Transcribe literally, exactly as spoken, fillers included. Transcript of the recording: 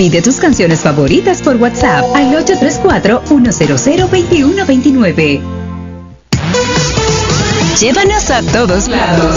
Pide tus canciones favoritas por WhatsApp al ocho tres cuatro, uno cero cero, dos uno dos nueve. Llévanos a todos lados.